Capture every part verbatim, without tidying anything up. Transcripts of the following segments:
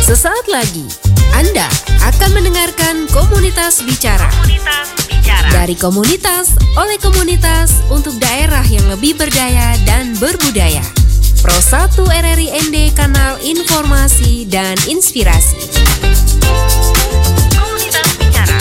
Sesaat lagi, Anda akan mendengarkan Komunitas Bicara. Komunitas Bicara. Dari komunitas, oleh komunitas, untuk daerah yang lebih berdaya dan berbudaya. Pro satu R R I N D, kanal informasi dan inspirasi. Komunitas Bicara.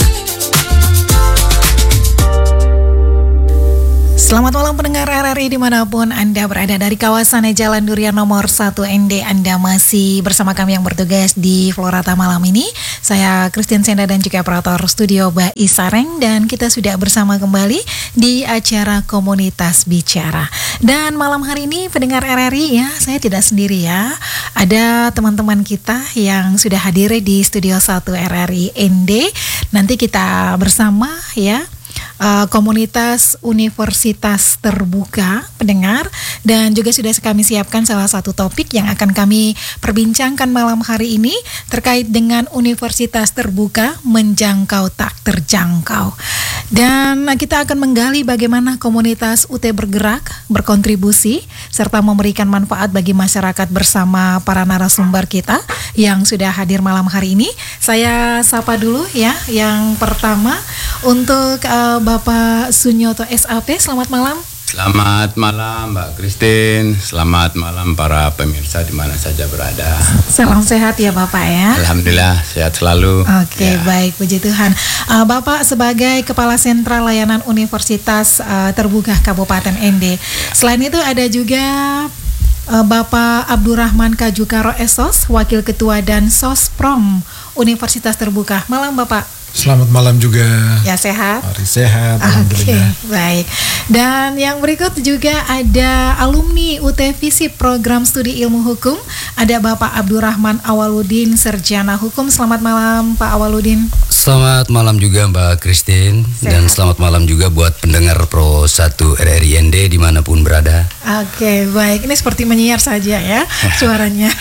Selamat malam pendengar R R I dimanapun Anda berada. Dari kawasan Jalan Durian nomor satu N D, Anda masih bersama kami yang bertugas di Florata malam ini. Saya Christine Senda dan juga operator studio Mbak Isareng. Dan kita sudah bersama kembali di acara Komunitas Bicara. Dan malam hari ini pendengar R R I ya, saya tidak sendiri ya. Ada teman-teman kita yang sudah hadir di studio satu R R I N D. Nanti kita bersama ya. Uh, komunitas Universitas Terbuka pendengar, dan juga sudah kami siapkan salah satu topik yang akan kami perbincangkan malam hari ini terkait dengan Universitas Terbuka menjangkau tak terjangkau. Dan kita akan menggali bagaimana komunitas U T bergerak, berkontribusi serta memberikan manfaat bagi masyarakat bersama para narasumber kita yang sudah hadir malam hari ini. Saya sapa dulu ya, yang pertama untuk uh, Bapak Sunyoto S A P, selamat malam. Selamat malam Mbak Christine, selamat malam para pemirsa di mana saja berada. Salam sehat ya Bapak ya. Alhamdulillah sehat selalu. Oke ya. Baik, puji Tuhan. uh, Bapak sebagai Kepala Sentral Layanan Universitas uh, Terbuka Kabupaten N D. Selain itu ada juga uh, Bapak Abdurrahman Kajukaro S O S, Wakil Ketua dan Sosprom Universitas Terbuka. Malam Bapak. Selamat malam juga. Ya sehat. Hari sehat. Oke, okay, baik. Dan yang berikut juga ada alumni U T Visip Program Studi Ilmu Hukum. Ada Bapak Abdurrahman Awaludin, Sarjana Hukum. Selamat malam Pak Awaludin. Selamat malam juga Mbak Christine. Sehat. Dan selamat malam juga buat pendengar Pro satu R R I N D dimanapun berada. Oke, okay, baik. Ini seperti menyiar saja ya suaranya.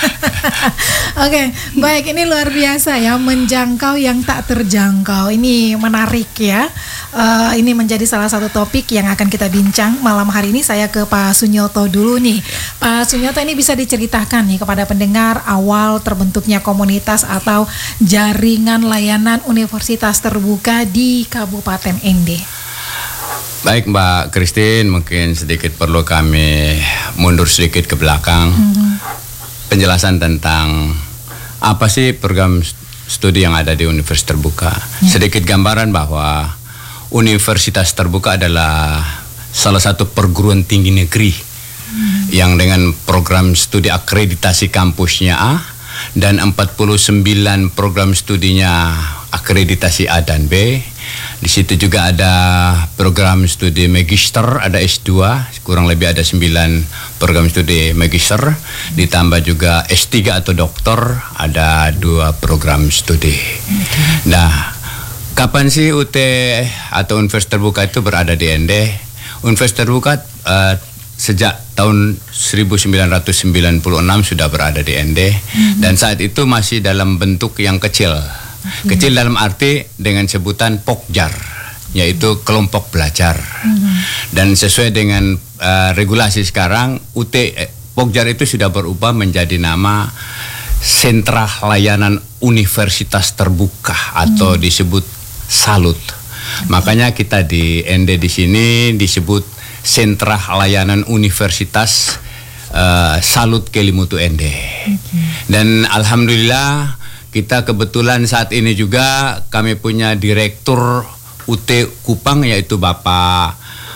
Oke, okay, baik. Ini luar biasa ya, menjangkau yang tak terjangkau. Ini menarik ya. Uh, ini menjadi salah satu topik yang akan kita bincang malam hari ini. Saya ke Pak Sunyoto dulu nih. Pak Sunyoto, ini bisa diceritakan nih kepada pendengar awal terbentuknya komunitas atau jaringan layanan Universitas Terbuka di Kabupaten N D. Baik Mbak Christine, mungkin sedikit perlu kami mundur sedikit ke belakang. Mm-hmm. Penjelasan tentang apa sih program studi yang ada di Universitas Terbuka. Ya. Sedikit gambaran bahwa Universitas Terbuka adalah salah satu perguruan tinggi negeri hmm. yang dengan program studi akreditasi kampusnya A dan empat puluh sembilan program studinya akreditasi A dan B. Di situ juga ada program studi magister, ada S dua, kurang lebih ada sembilan program studi magister, ditambah juga S tiga atau doktor, ada dua program studi. Okay. Nah, kapan sih U T atau Universitas Terbuka itu berada di N D? Universitas Terbuka uh, sejak tahun seribu sembilan ratus sembilan puluh enam sudah berada di N D, mm-hmm. dan saat itu masih dalam bentuk yang kecil. Okay. Kecil dalam arti dengan sebutan Pokjar, yaitu kelompok belajar. Mm-hmm. Dan sesuai dengan uh, regulasi sekarang, U T eh, Pokjar itu sudah berubah menjadi nama Sentra Layanan Universitas Terbuka atau mm-hmm. disebut Salut. Okay. Makanya kita di N D di sini disebut Sentra Layanan Universitas uh, Salut Kelimutu N D. Okay. Dan alhamdulillah kita kebetulan saat ini juga kami punya Direktur U T Kupang, yaitu Bapak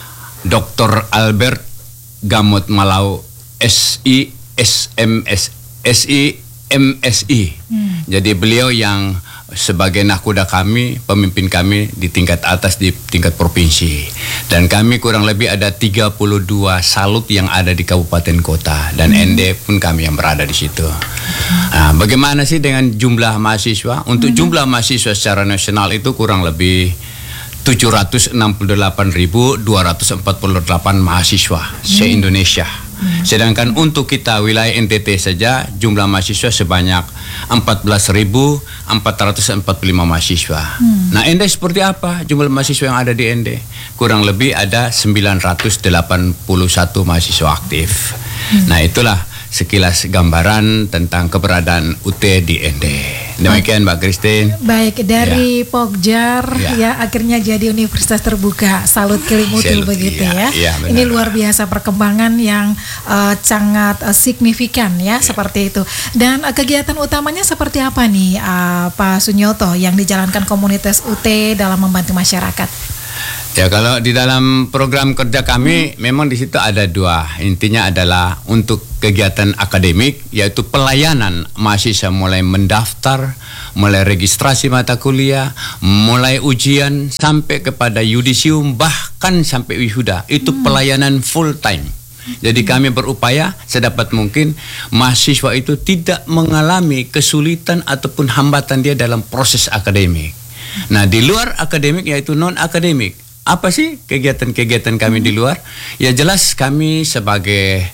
Doktor Albert Gamot Malau S I S M S S I M S I. Hmm. Jadi beliau yang sebagai nahkoda kami, pemimpin kami di tingkat atas di tingkat provinsi. Dan kami kurang lebih ada tiga puluh dua salut yang ada di kabupaten kota, dan hmm. N D pun kami yang berada di situ. Nah, bagaimana sih dengan jumlah mahasiswa? Untuk hmm. jumlah mahasiswa secara nasional itu kurang lebih tujuh ratus enam puluh delapan ribu dua ratus empat puluh delapan mahasiswa hmm. se-Indonesia. Hmm. Sedangkan untuk kita wilayah N T T saja jumlah mahasiswa sebanyak empat belas ribu empat ratus empat puluh lima mahasiswa. Hmm. Nah, N D seperti apa jumlah mahasiswa yang ada di N D? Kurang lebih ada sembilan ratus delapan puluh satu mahasiswa aktif. Hmm. Nah, itulah sekilas gambaran tentang keberadaan U T di N D. Demikian Mbak Christine. Baik, dari Ya. Pokjar Ya. ya akhirnya jadi universitas terbuka. Salut Kelimutul Salut, begitu iya, ya. iya, benar. Ini luar biasa perkembangan yang uh, sangat uh, signifikan ya, seperti itu. Dan uh, kegiatan utamanya seperti apa nih uh, Pak Sunyoto yang dijalankan komunitas U T dalam membantu masyarakat? Ya, kalau di dalam program kerja kami memang di situ ada dua. Intinya adalah untuk kegiatan akademik, yaitu pelayanan mahasiswa mulai mendaftar, mulai registrasi mata kuliah, mulai ujian sampai kepada yudisium, bahkan sampai wisuda. Itu pelayanan full time. Jadi kami berupaya sedapat mungkin mahasiswa itu tidak mengalami kesulitan ataupun hambatan dia dalam proses akademik. Nah, di luar akademik yaitu non akademik. Apa sih kegiatan-kegiatan kami di luar? Ya jelas kami sebagai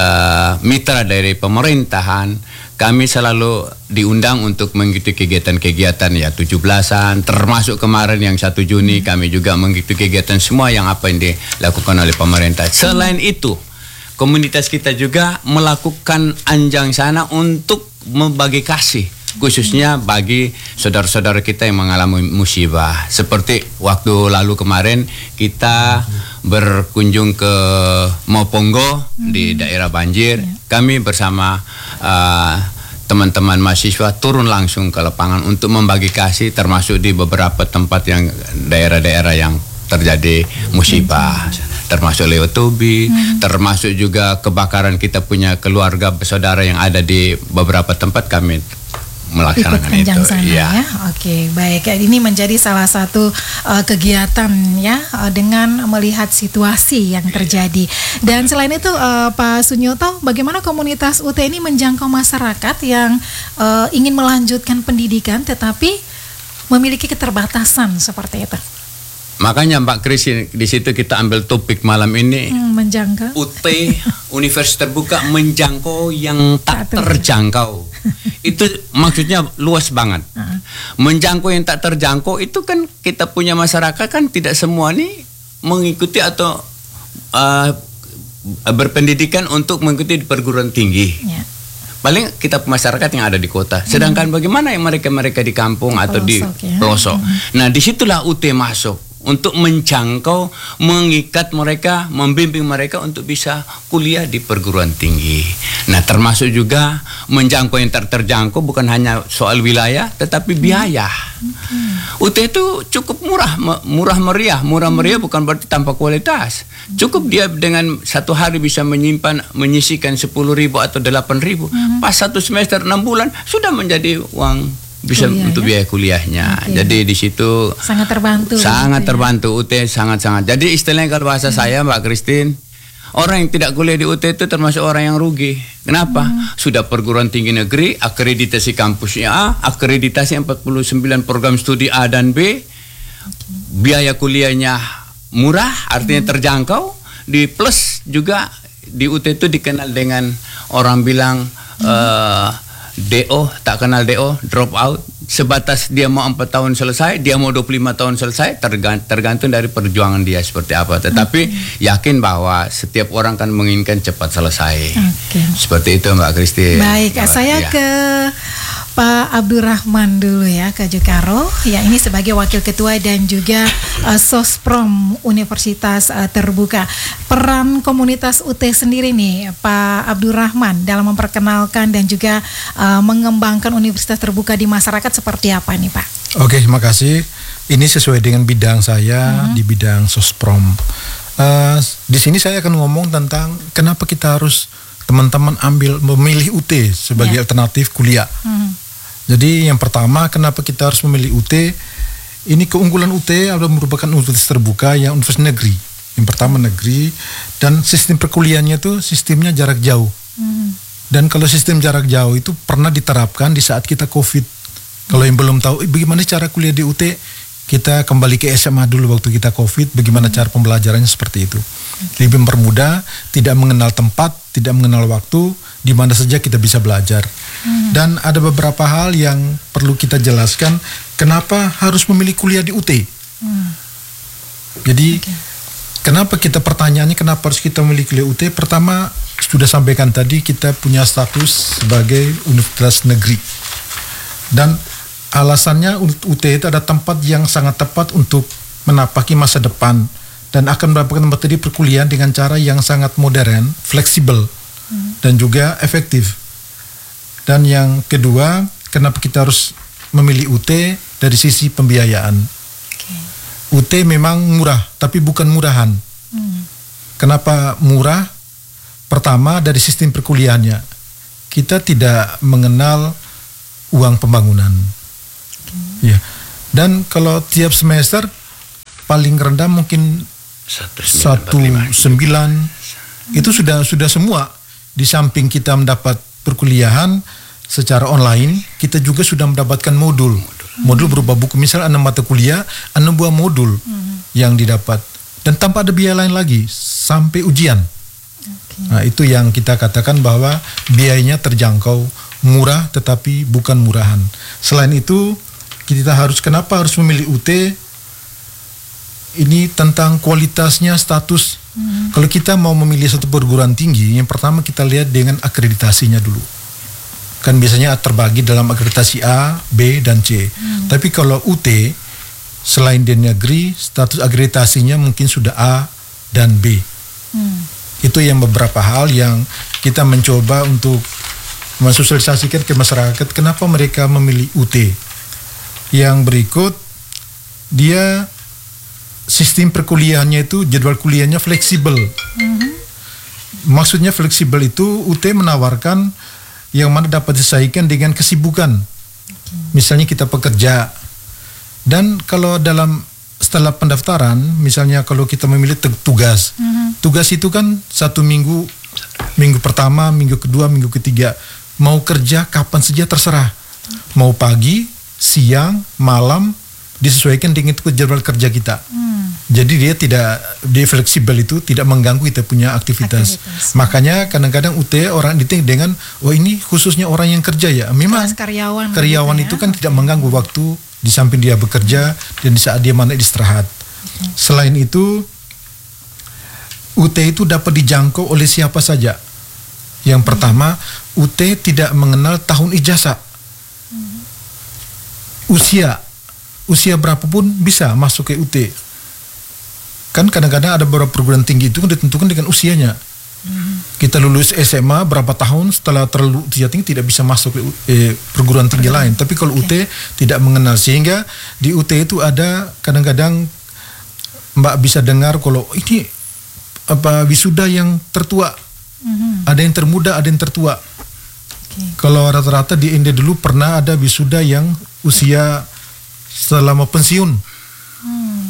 uh, mitra dari pemerintahan, kami selalu diundang untuk mengikuti kegiatan-kegiatan ya tujuh belasan, termasuk kemarin yang satu Juni kami juga mengikuti kegiatan semua yang apa yang dilakukan oleh pemerintah. Selain itu, komunitas kita juga melakukan anjang sana untuk membagi kasih, khususnya bagi saudara-saudara kita yang mengalami musibah. Seperti waktu lalu kemarin kita berkunjung ke Moponggo hmm. di daerah banjir. Ya. Kami bersama uh, teman-teman mahasiswa turun langsung ke lapangan untuk membagi kasih, termasuk di beberapa tempat yang daerah-daerah yang terjadi musibah, termasuk Leotobi, hmm. termasuk juga kebakaran. Kita punya keluarga saudara yang ada di beberapa tempat, kami melaksanakan ikut itu. Sana, ya. ya. Oke, baik. Ini menjadi salah satu uh, kegiatan ya uh, dengan melihat situasi yang terjadi. Dan selain itu uh, Pak Sunyoto, bagaimana komunitas U T ini menjangkau masyarakat yang uh, ingin melanjutkan pendidikan tetapi memiliki keterbatasan seperti itu? Makanya Mbak Kris, di situ kita ambil topik malam ini, hmm, menjangkau U T Universitas Terbuka menjangkau yang tak terjangkau. Itu maksudnya luas banget. Uh-huh. Menjangkau yang tak terjangkau itu kan kita punya masyarakat kan tidak semua nih mengikuti atau uh, berpendidikan untuk mengikuti di perguruan tinggi. Yeah. Paling kita masyarakat yang ada di kota. Sedangkan hmm. bagaimana yang mereka-mereka di kampung di atau pelosok, di pelosok. Ya? Hmm. Nah, disitulah U T masuk untuk menjangkau, mengikat mereka, membimbing mereka untuk bisa kuliah di perguruan tinggi. Nah, termasuk juga menjangkau yang tak terjangkau bukan hanya soal wilayah, tetapi biaya. Hmm. U T itu cukup murah, murah meriah. Murah meriah bukan berarti tanpa kualitas. Cukup dia dengan satu hari bisa menyimpan, menyisikan sepuluh ribu atau delapan ribu. Hmm. Pas satu semester enam bulan sudah menjadi uang bisa kuliah, untuk ya? Biaya kuliahnya. Okay. Jadi di situ sangat terbantu. Sangat gitu, terbantu ya? U T sangat-sangat. Jadi istilahnya kalau bahasa hmm. saya Mbak Christine, orang yang tidak kuliah di U T itu termasuk orang yang rugi. Kenapa? Hmm. Sudah perguruan tinggi negeri, akreditasi kampusnya A, akreditasi empat puluh sembilan program studi A dan B. Okay. Biaya kuliahnya murah, artinya hmm. terjangkau. Di plus juga di U T itu dikenal dengan orang bilang hmm. uh, D O, tak kenal D O, drop out. Sebatas dia mau empat tahun selesai, dia mau dua puluh lima tahun selesai, tergantung dari perjuangan dia seperti apa. Tetapi okay. yakin bahwa setiap orang kan menginginkan cepat selesai. Okay. Seperti itu Mbak Christine. Baik, ya, saya ya. ke Pak Abdurrahman dulu ya, ke Jokaro. Ya, ini sebagai Wakil Ketua dan juga uh, Sosprom Universitas uh, Terbuka. Peran komunitas U T sendiri nih, Pak Abdurrahman, dalam memperkenalkan dan juga uh, mengembangkan Universitas Terbuka di masyarakat seperti apa nih Pak? Oke, terima kasih. Ini sesuai dengan bidang saya hmm. di bidang Sosprom. Uh, di sini saya akan ngomong tentang kenapa kita harus teman-teman ambil memilih U T sebagai yeah. alternatif kuliah. Hmm. Jadi yang pertama, kenapa kita harus memilih U T? Ini keunggulan U T adalah merupakan universitas terbuka yang universitas negeri. Yang pertama negeri, dan sistem perkuliahannya itu sistemnya jarak jauh. Hmm. Dan kalau sistem jarak jauh itu pernah diterapkan di saat kita COVID. Kalau yang belum tahu, eh, bagaimana cara kuliah di U T? Kita kembali ke S M A dulu waktu kita COVID, bagaimana cara pembelajarannya seperti itu. Okay. Lebih mempermudah, tidak mengenal tempat, tidak mengenal waktu, di mana saja kita bisa belajar. Hmm. Dan ada beberapa hal yang perlu kita jelaskan, kenapa harus memilih kuliah di U T. Hmm. Jadi, okay. kenapa kita pertanyaannya, kenapa harus kita memilih kuliah U T? Pertama, sudah sampaikan tadi, kita punya status sebagai universitas negeri. Dan alasannya U T itu ada tempat yang sangat tepat untuk menapaki masa depan dan akan mendapatkan materi perkuliahan dengan cara yang sangat modern, fleksibel, hmm. dan juga efektif. Dan yang kedua, kenapa kita harus memilih U T dari sisi pembiayaan. Okay. U T memang murah, tapi bukan murahan. Hmm. Kenapa murah? Pertama, dari sistem perkuliahannya. Kita tidak mengenal uang pembangunan. Okay. Ya. Dan kalau tiap semester paling rendah mungkin satu sembilan itu sudah sudah semua. Di samping kita mendapat perkuliahan secara online, kita juga sudah mendapatkan modul. Modul berupa buku, misalnya enam mata kuliah, enam buah modul hmm. yang didapat. Dan tanpa ada biaya lain lagi sampai ujian. Okay. Nah, itu yang kita katakan bahwa biayanya terjangkau, murah tetapi bukan murahan. Selain itu, kita harus kenapa harus memilih U T? Ini tentang kualitasnya, status. Hmm. Kalau kita mau memilih satu perguruan tinggi, yang pertama kita lihat dengan akreditasinya dulu. Kan biasanya terbagi dalam akreditasi A, B, dan C. Hmm. Tapi kalau U T, selain di negeri, status akreditasinya mungkin sudah A dan B. Hmm. Itu yang beberapa hal yang kita mencoba untuk mensosialisasikan ke masyarakat. Kenapa mereka memilih U T? Yang berikut, dia sistem perkuliahannya itu, jadwal kuliahnya fleksibel. Mm-hmm. Maksudnya fleksibel itu U T menawarkan yang mana dapat disesuaikan dengan kesibukan. Okay. Misalnya kita pekerja. Dan kalau dalam setelah pendaftaran, misalnya kalau kita memilih tugas, mm-hmm. tugas itu kan satu minggu, minggu pertama, minggu kedua, minggu ketiga. Mau kerja kapan saja terserah. Mau pagi, siang, malam, disesuaikan dengan jadwal kerja kita. Hmm. Jadi dia tidak, dia fleksibel itu tidak mengganggu kita punya aktivitas. aktivitas. Makanya kadang-kadang U T orang diting dengan, oh ini khususnya orang yang kerja ya. Memang karyawan, karyawan gitu itu ya? kan tidak mengganggu waktu di samping dia bekerja dan di saat dia mana istirahat. Okay. Selain itu, U T itu dapat dijangkau oleh siapa saja. Yang hmm. pertama, U T tidak mengenal tahun ijazah. Hmm. Usia Usia berapapun bisa masuk ke U T. Kan kadang-kadang ada beberapa perguruan tinggi itu kan ditentukan dengan usianya. Hmm. Kita lulus S M A berapa tahun, setelah terlalu usia tinggi tidak bisa masuk ke eh, perguruan tinggi lain. Tapi kalau okay. U T tidak mengenal, sehingga di U T itu ada kadang-kadang Mbak bisa dengar kalau ini apa wisuda yang tertua, hmm. ada yang termuda, ada yang tertua. Okay. Kalau rata-rata di India dulu pernah ada wisuda yang usia selama pensiun hmm.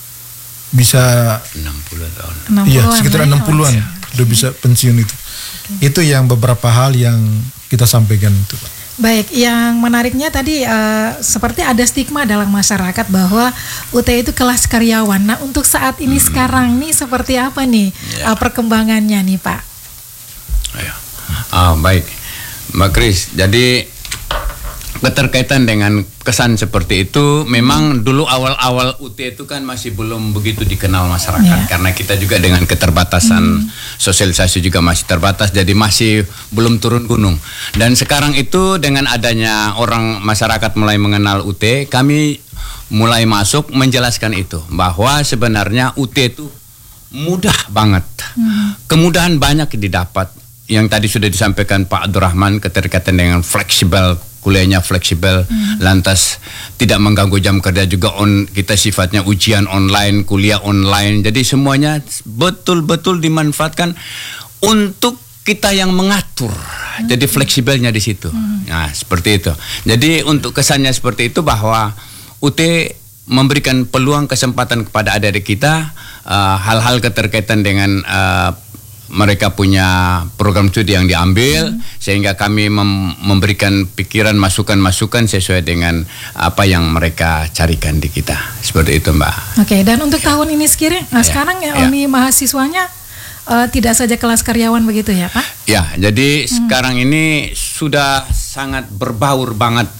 bisa enam puluh tahun. Iya, sekitar enam puluhan ya, udah bisa pensiun itu. Okay. Itu yang beberapa hal yang kita sampaikan itu, Pak. Baik, yang menariknya tadi uh, seperti ada stigma dalam masyarakat bahwa U T itu kelas karyawan. Nah, untuk saat ini hmm. sekarang nih seperti apa nih ya. uh, perkembangannya nih, Pak? Ayo. Ah, baik, Mbak Kris. Jadi keterkaitan dengan kesan seperti itu, memang dulu awal-awal U T itu kan masih belum begitu dikenal masyarakat, yeah. karena kita juga dengan keterbatasan mm. sosialisasi juga masih terbatas, jadi masih belum turun gunung. Dan sekarang itu dengan adanya orang masyarakat mulai mengenal U T, kami mulai masuk menjelaskan itu, bahwa sebenarnya U T itu mudah banget, mm. kemudahan banyak didapat. Yang tadi sudah disampaikan Pak Abdurrahman, keterkaitan dengan fleksibel, kuliahnya fleksibel, hmm. lantas tidak mengganggu jam kerja juga, on kita sifatnya ujian online, kuliah online, jadi semuanya betul-betul dimanfaatkan untuk kita yang mengatur, hmm. jadi fleksibelnya di situ. Hmm. Nah, seperti itu. Jadi untuk kesannya seperti itu, bahwa U T memberikan peluang kesempatan kepada adik-adik kita, uh, hal-hal keterkaitan dengan uh, mereka punya program studi yang diambil, hmm. sehingga kami mem- memberikan pikiran, masukan-masukan sesuai dengan apa yang mereka carikan di kita. Seperti itu, Mbak. Oke, dan untuk ya. tahun ini sekiranya, nah ya. sekarang ya, ya. ini mahasiswanya uh, tidak saja kelas karyawan begitu ya, Pak? Ya, jadi hmm. sekarang ini sudah sangat berbaur banget.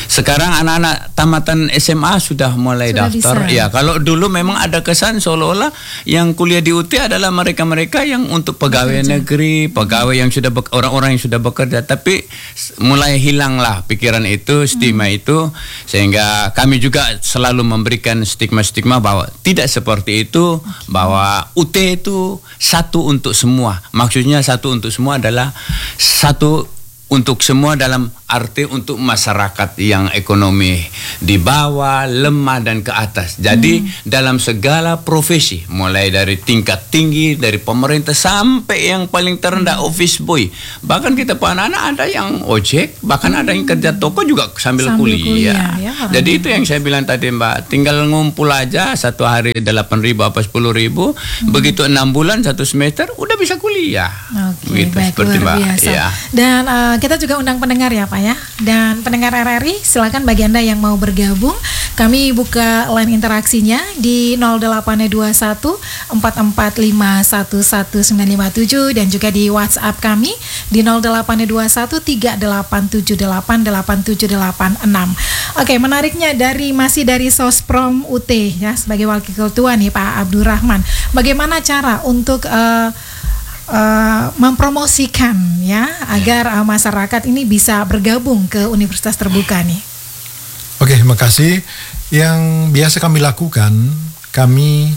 Sekarang anak-anak tamatan S M A sudah mulai Sudah daftar. bisa. Ya, kalau dulu memang ada kesan seolah-olah yang kuliah di U T adalah mereka-mereka yang untuk pegawai Bekerja. negeri, pegawai yang sudah bek- orang-orang yang sudah bekerja. Tapi s- mulai hilanglah pikiran itu, stigma Hmm. itu, sehingga kami juga selalu memberikan stigma-stigma bahwa tidak seperti itu, bahwa U T itu satu untuk semua. Maksudnya satu untuk semua adalah satu untuk semua dalam arti untuk masyarakat yang ekonomi di bawah, lemah dan ke atas. Jadi dalam segala profesi, mulai dari tingkat tinggi, dari pemerintah sampai yang paling terendah office boy. Bahkan kita pun anak-anak ada yang ojek, bahkan ada yang kerja toko juga sambil, Sambil kuliah. kuliah, ya. Jadi itu yang saya bilang tadi Mbak, tinggal ngumpul aja satu hari delapan ribu apa sepuluh ribu, begitu enam bulan satu semester udah bisa kuliah. Oke, Gitu, baik, seperti luar Mbak. biasa. Iya. Dan uh, kita juga undang pendengar ya Pak ya. Dan pendengar R R I, silakan bagi Anda yang mau bergabung, kami buka line interaksinya di nol delapan dua satu empat empat lima satu satu sembilan lima tujuh dan juga di WhatsApp kami di nol delapan dua satu tiga delapan tujuh delapan delapan tujuh delapan enam. Oke, menariknya dari masih dari Sosprom U T ya sebagai wakil ketua nih Pak Abdurrahman. Bagaimana cara untuk uh, Uh, mempromosikan ya agar uh, masyarakat ini bisa bergabung ke universitas terbuka nih. Oke, makasih. Yang biasa kami lakukan, kami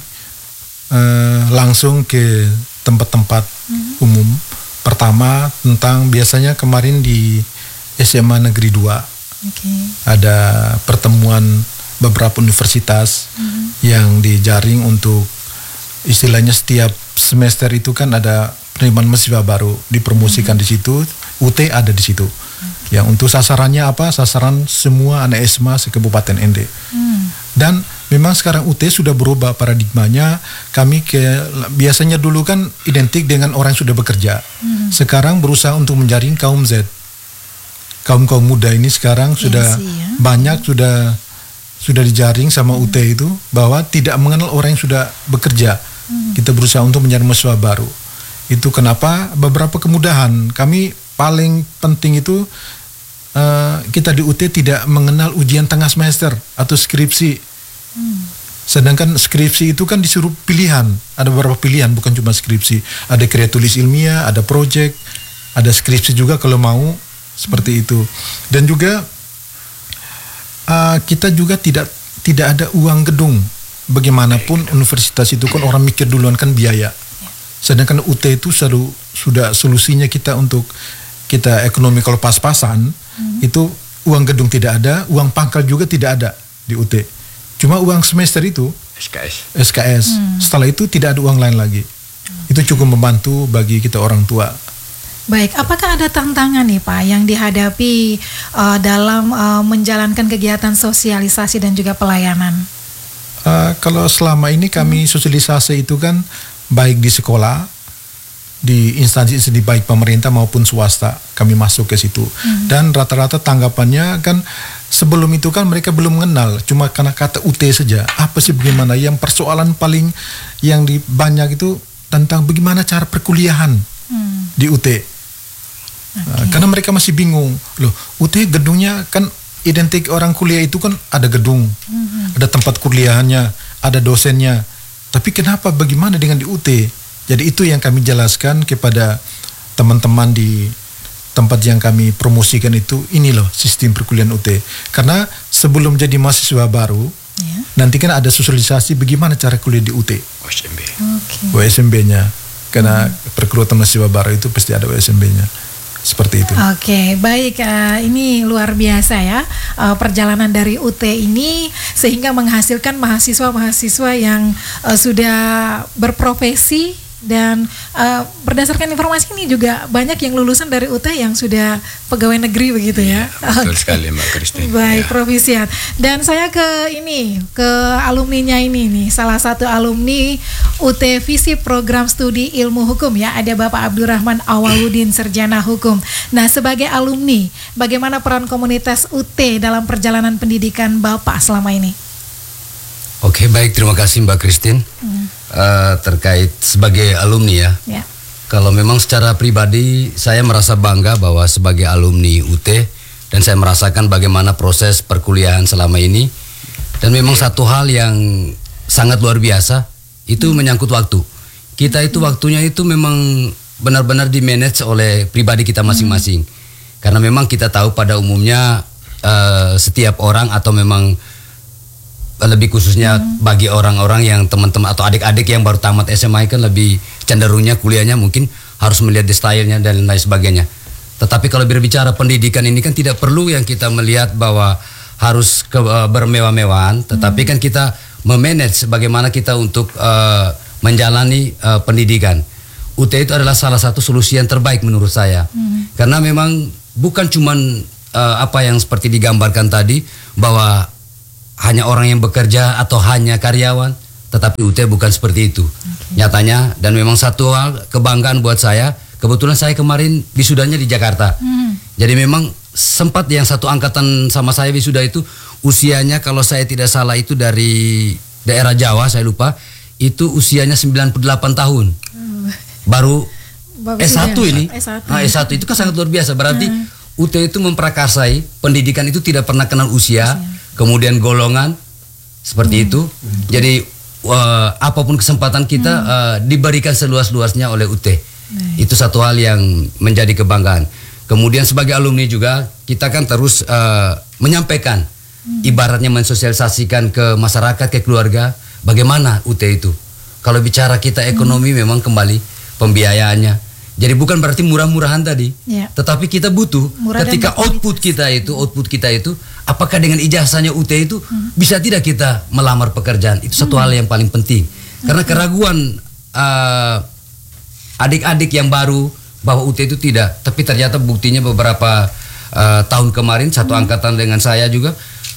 eh, langsung ke tempat-tempat Mm-hmm. umum. Pertama tentang biasanya kemarin di S M A Negeri dua Oke. ada pertemuan beberapa universitas Mm-hmm. yang dijaring untuk istilahnya setiap semester itu kan ada penerimaan mahasiswa baru dipromosikan di situ. U T ada di situ. Ya, untuk sasarannya apa? Sasaran semua anak S M A se-Kabupaten N D. Hmm. Dan memang sekarang U T sudah berubah paradigmanya. Kami ke biasanya dulu kan identik dengan orang yang sudah bekerja. Hmm. Sekarang berusaha untuk menjaring kaum Z. Kaum-kaum muda ini sekarang sudah sih, ya. banyak sudah sudah dijaring sama U T itu bahwa tidak mengenal orang yang sudah bekerja. Kita berusaha untuk mencari mahasiswa baru. Itu kenapa beberapa kemudahan. Kami paling penting itu uh, kita di U T tidak mengenal ujian tengah semester atau skripsi. Sedangkan skripsi itu kan disuruh pilihan. Ada beberapa pilihan, bukan cuma skripsi. Ada karya tulis ilmiah, ada project, ada skripsi juga kalau mau seperti itu. Dan juga uh, kita juga tidak tidak ada uang gedung. Bagaimanapun universitas itu kan orang mikir duluan kan biaya. Sedangkan U T itu selalu sudah solusinya kita untuk kita ekonomi kalau pas-pasan hmm. itu uang gedung tidak ada, uang pangkal juga tidak ada di U T. Cuma uang semester itu S K S. S K S. Hmm. Setelah itu tidak ada uang lain lagi. Hmm. Itu cukup membantu bagi kita orang tua. Baik, apakah ada tantangan nih Pak yang dihadapi uh, dalam uh, menjalankan kegiatan sosialisasi dan juga pelayanan? Uh, kalau selama ini kami sosialisasi itu kan baik di sekolah, di instansi-instansi baik pemerintah maupun swasta, kami masuk ke situ. Hmm. Dan rata-rata tanggapannya kan sebelum itu kan mereka belum mengenal, cuma karena kata U T saja. Apa sih bagaimana? Yang persoalan paling yang di banyak itu tentang bagaimana cara perkuliahan hmm. di U T. Okay. Uh, karena mereka masih bingung, loh U T gedungnya kan identik orang kuliah itu kan ada gedung, mm-hmm. ada tempat kuliahannya, ada dosennya. Tapi kenapa bagaimana dengan di U T? Jadi itu yang kami jelaskan kepada teman-teman di tempat yang kami promosikan itu, ini loh sistem perkuliahan U T. Karena sebelum jadi mahasiswa baru, yeah. nanti kan ada sosialisasi bagaimana cara kuliah di U T. W S M B. Okay. W S M B-nya. Karena mm-hmm. perguruan mahasiswa baru itu pasti ada W S M B-nya. Seperti itu. Oke, okay, baik. Uh, ini luar biasa ya uh, perjalanan dari U T ini sehingga menghasilkan mahasiswa-mahasiswa yang uh, sudah berprofesi dan uh, berdasarkan informasi ini juga banyak yang lulusan dari U T yang sudah pegawai negeri begitu ya. ya betul okay. sekali Mbak Christine. Baik, ya. Profisiat. Dan saya ke ini, ke alumninya ini nih, salah satu alumni U T Visip Program Studi Ilmu Hukum ya, ada Bapak Abdurrahman Awaludin Sarjana Hukum. Nah, sebagai alumni, bagaimana peran komunitas U T dalam perjalanan pendidikan Bapak selama ini? Oke, baik, terima kasih Mbak Christine. Hmm. Uh, terkait sebagai alumni ya. Ya. Kalau memang secara pribadi saya merasa bangga bahwa sebagai alumni U T dan saya merasakan bagaimana proses perkuliahan selama ini. Dan memang satu hal yang sangat luar biasa itu menyangkut waktu. Kita itu waktunya itu memang benar-benar di-manage oleh pribadi kita masing-masing. Karena memang kita tahu pada umumnya uh, setiap orang atau memang lebih khususnya hmm. bagi orang-orang yang teman-teman atau adik-adik yang baru tamat S M A kan lebih cenderungnya kuliahnya mungkin harus melihat di stylenya dan lain sebagainya. Tetapi kalau berbicara pendidikan ini kan tidak perlu yang kita melihat bahwa harus ke, uh, bermewah-mewahan, tetapi hmm. kan kita memanage bagaimana kita untuk uh, menjalani uh, pendidikan. U T itu adalah salah satu solusi yang terbaik menurut saya. Hmm. Karena memang bukan cuman uh, apa yang seperti digambarkan tadi bahwa hanya orang yang bekerja atau hanya karyawan, tetapi U T bukan seperti itu. Okay. Nyatanya, dan memang satu hal kebanggaan buat saya, kebetulan saya kemarin wisudanya di Jakarta. Hmm. Jadi memang sempat yang satu angkatan sama saya wisuda itu usianya kalau saya tidak salah itu dari daerah Jawa, saya lupa, itu usianya sembilan puluh delapan tahun. Hmm. Baru Bagus S satu ya. Ini S satu. Nah, S satu itu kan sangat luar biasa. Berarti hmm. U T itu memprakarsai pendidikan itu tidak pernah kenal usia, usia. Kemudian golongan seperti hmm. itu. Hmm. Jadi uh, apapun kesempatan kita hmm. uh, diberikan seluas-luasnya oleh U T. Hmm. Itu satu hal yang menjadi kebanggaan. Kemudian sebagai alumni juga kita kan terus uh, menyampaikan, hmm. ibaratnya mensosialisasikan ke masyarakat, ke keluarga, bagaimana U T itu. Kalau bicara kita ekonomi hmm. memang kembali pembiayaannya. Jadi bukan berarti murah-murahan tadi, ya. Tetapi kita butuh murah ketika output kita itu, output kita itu, apakah dengan ijazahnya U T itu hmm. bisa tidak kita melamar pekerjaan? Itu satu hmm. hal yang paling penting. Karena okay. keraguan uh, adik-adik yang baru bahwa U T itu tidak, tapi ternyata buktinya beberapa uh, tahun kemarin satu hmm. angkatan dengan saya juga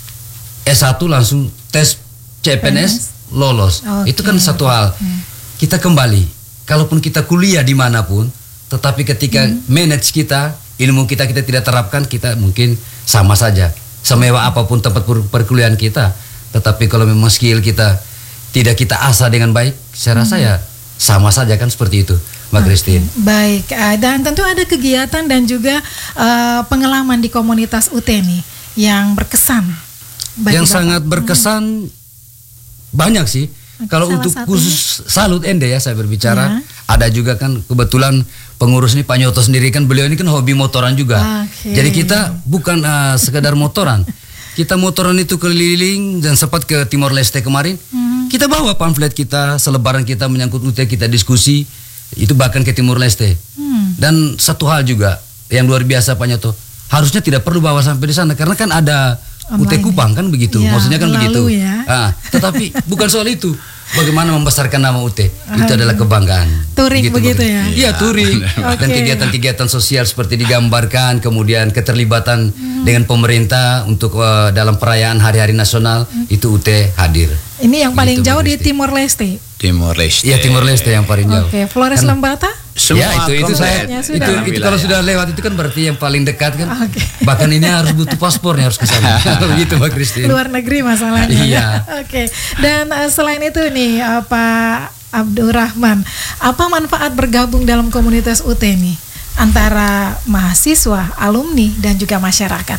S satu langsung tes C P N S lolos. Okay. Itu kan satu hal. Okay. Kita kembali. Kalaupun kita kuliah dimanapun, tetapi ketika hmm. manage kita, ilmu kita kita tidak terapkan, kita mungkin sama saja. Semewah apapun tempat perkuliahan kita, tetapi kalau memang skill kita tidak kita asah dengan baik, saya rasa hmm. ya sama saja kan seperti itu, Mbak Christine. Okay. Baik, dan tentu ada kegiatan dan juga uh, pengalaman di komunitas U T nih yang berkesan. Yang Bapak. Sangat berkesan hmm. banyak sih. Kalau salah untuk satunya. Khusus Salut Ende ya saya berbicara, ya. Ada juga kan kebetulan pengurus ini Pak Nyoto sendiri kan beliau ini kan hobi motoran juga. Okay. Jadi kita bukan uh, sekedar motoran, kita motoran itu keliling dan sempat ke Timor Leste kemarin. Hmm. Kita bawa pamflet kita, selebaran kita menyangkut U T, kita diskusi itu bahkan ke Timor Leste. Hmm. Dan satu hal juga yang luar biasa Pak Nyoto, harusnya tidak perlu bawa sampai di sana karena kan ada U T Kupang kan begitu, ya, maksudnya kan begitu. Ya. Ah, tetapi bukan soal itu. Bagaimana membesarkan nama U T itu adalah kebanggaan. Touring begitu, begitu ya? Iya touring. Okay. Dan kegiatan-kegiatan sosial seperti digambarkan, kemudian keterlibatan hmm. dengan pemerintah untuk uh, dalam perayaan hari-hari nasional hmm. itu U T hadir. Ini yang paling begitu, jauh di Timor Leste. Timor Leste. Iya Timor Leste yang paling jauh. Oke, okay. Flores kan, Lembata? Semua ya itu itu saya itu, itu kalau sudah lewat itu kan berarti yang paling dekat kan. Okay. Bahkan ini harus butuh paspornya harus ke sana. Begitu Mbak Christine. Luar negeri masalahnya. Iya. Oke. Okay. Dan uh, selain itu nih uh, Pak Abdurrahman, apa manfaat bergabung dalam komunitas U T nih antara mahasiswa, alumni dan juga masyarakat?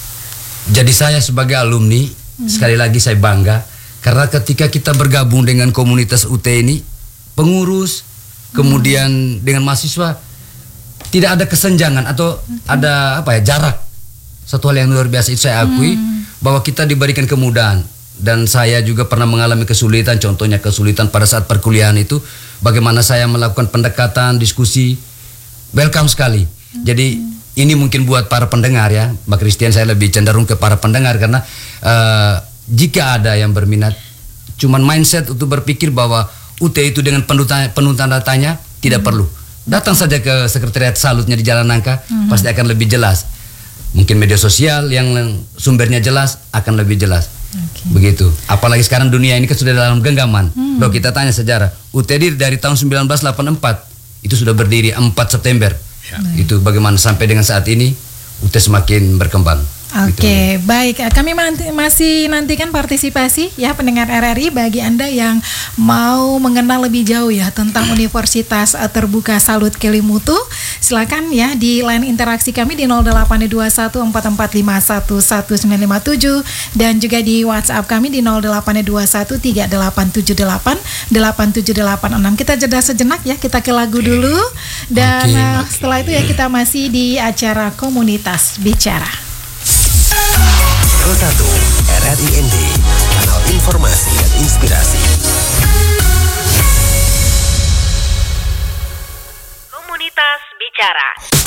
Jadi saya sebagai alumni hmm. sekali lagi saya bangga karena ketika kita bergabung dengan komunitas U T ini, pengurus kemudian hmm. dengan mahasiswa tidak ada kesenjangan atau hmm. ada apa ya jarak. Satu hal yang luar biasa itu saya akui hmm. bahwa kita diberikan kemudahan dan saya juga pernah mengalami kesulitan. Contohnya kesulitan pada saat perkuliahan itu bagaimana saya melakukan pendekatan, diskusi. Welcome sekali. Hmm. Jadi ini mungkin buat para pendengar ya, Mbak Christian, saya lebih cenderung ke para pendengar karena uh, jika ada yang berminat, cuman mindset untuk berpikir bahwa U T itu dengan penuh tanda tanya tidak hmm. perlu. Datang saja ke sekretariat Salutnya di Jalan Nangka, hmm. pasti akan lebih jelas. Mungkin media sosial yang sumbernya jelas akan lebih jelas. Okay. Begitu. Apalagi sekarang dunia ini kan sudah dalam genggaman. Hmm. Kalau kita tanya sejarah, U T dari tahun sembilan belas delapan puluh empat itu sudah berdiri empat September. Ya. Itu bagaimana sampai dengan saat ini U T semakin berkembang. Oke, baik. Kami manti- masih nantikan partisipasi ya pendengar R R I bagi Anda yang mau mengenal lebih jauh ya tentang Universitas eh, Terbuka Salut Kelimutu. Silakan ya di line interaksi kami di nol delapan dua satu empat empat lima satu satu sembilan lima tujuh dan juga di WhatsApp kami di nol delapan dua satu tiga delapan tujuh delapan delapan tujuh delapan enam. Kita jeda sejenak ya, kita ke lagu dulu dan Oke, eh, oke. setelah itu ya kita masih di acara Komunitas Bicara. Pro satu R R I N D, kanal informasi dan inspirasi. Komunitas Bicara.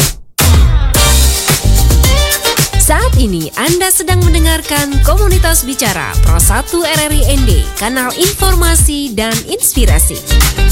Saat ini Anda sedang mendengarkan Komunitas Bicara Pro satu R R I N D, kanal informasi dan inspirasi.